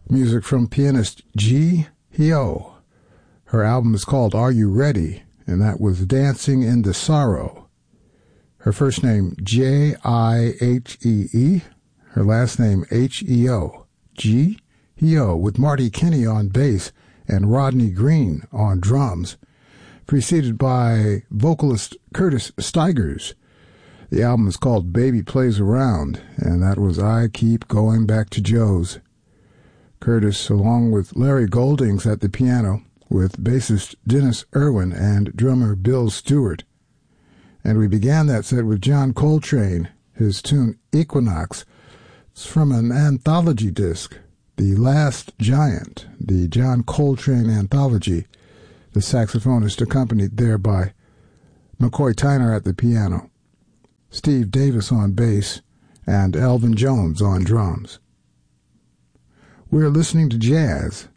Music from pianist Ji Hyo. Her album is called Are You Ready? And that was Dancing in the Sorrow. Her first name Jihee, her last name Heo. Ji Hyo, with Marty Kinney on bass and Rodney Green on drums, preceded by vocalist Curtis Stigers. The album is called Baby Plays Around, and that was I Keep Going Back to Joe's. Curtis, along with Larry Goldings at the piano, with bassist Dennis Irwin and drummer Bill Stewart. And we began that set with John Coltrane, his tune Equinox. It's from an anthology disc, The Last Giant, the John Coltrane anthology. The saxophonist accompanied there by McCoy Tyner at the piano, Steve Davis on bass, and Elvin Jones on drums. We're listening to jazz,